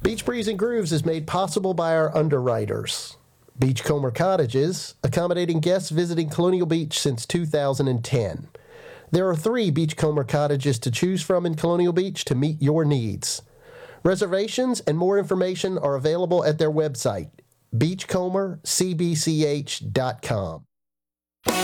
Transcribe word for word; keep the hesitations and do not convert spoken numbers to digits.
Beach Breeze and Grooves is made possible by our underwriters. Beachcomber Cottages, accommodating guests visiting Colonial Beach since two thousand ten. There are three Beachcomber Cottages to choose from in Colonial Beach to meet your needs. Reservations and more information are available at their website, beachcomber c b c h dot com.